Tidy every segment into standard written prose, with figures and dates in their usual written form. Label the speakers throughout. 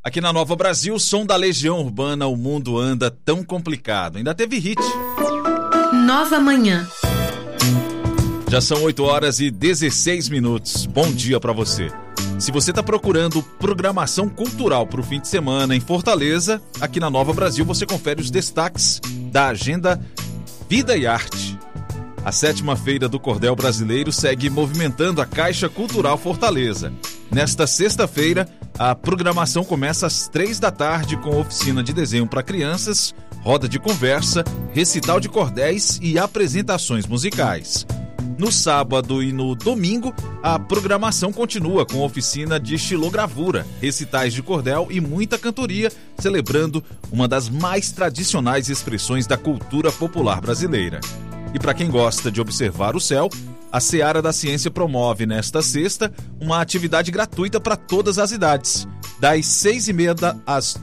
Speaker 1: Aqui na Nova Brasil, som da Legião Urbana, o mundo anda tão complicado. Ainda teve hit.
Speaker 2: Nova Manhã.
Speaker 1: Já são 8h16. Bom dia pra você. Se você está procurando programação cultural para o fim de semana em Fortaleza, aqui na Nova Brasil você confere os destaques da agenda Vida e Arte. A 7ª Feira do Cordel Brasileiro segue movimentando a Caixa Cultural Fortaleza. Nesta sexta-feira, a programação começa às 3 da tarde com oficina de desenho para crianças, roda de conversa, recital de cordéis e apresentações musicais. No sábado e no domingo, a programação continua com oficina de xilogravura, recitais de cordel e muita cantoria, celebrando uma das mais tradicionais expressões da cultura popular brasileira. E para quem gosta de observar o céu, a Seara da Ciência promove nesta sexta uma atividade gratuita para todas as idades. Das 6h30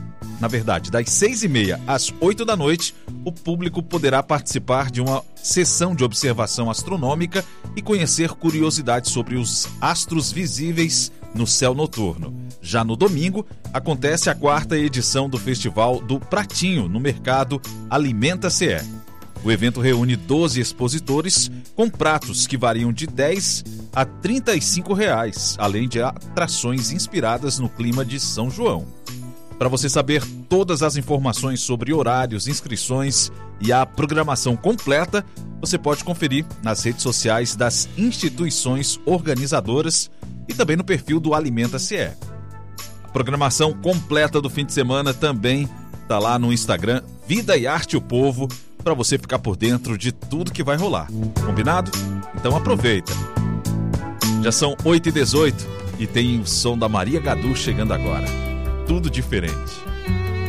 Speaker 1: às 8 da noite, o público poderá participar de uma sessão de observação astronômica e conhecer curiosidades sobre os astros visíveis no céu noturno. Já no domingo, acontece a 4ª edição do Festival do Pratinho, no mercado Alimenta-se. O evento reúne 12 expositores com pratos que variam de R$10 a R$35, além de atrações inspiradas no clima de São João. Para você saber todas as informações sobre horários, inscrições e a programação completa, você pode conferir nas redes sociais das instituições organizadoras e também no perfil do Alimenta-se. A programação completa do fim de semana também está lá no Instagram Vida e Arte o Povo, para você ficar por dentro de tudo que vai rolar. Combinado? Então aproveita. Já são 8h18 e tem o som da Maria Gadu chegando agora. Tudo diferente.